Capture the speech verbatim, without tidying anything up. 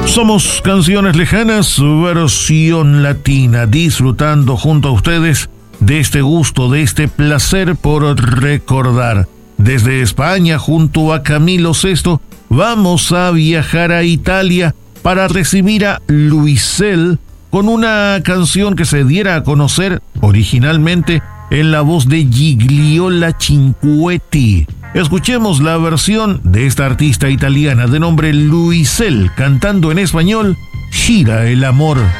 Somos Canciones Lejanas, versión latina, disfrutando junto a ustedes de este gusto, de este placer por recordar. Desde España, junto a Camilo Sesto, vamos a viajar a Italia para recibir a Luisel con una canción que se diera a conocer originalmente en la voz de Gigliola Cinquetti. Escuchemos la versión de esta artista italiana de nombre Luisel cantando en español Gira el amor.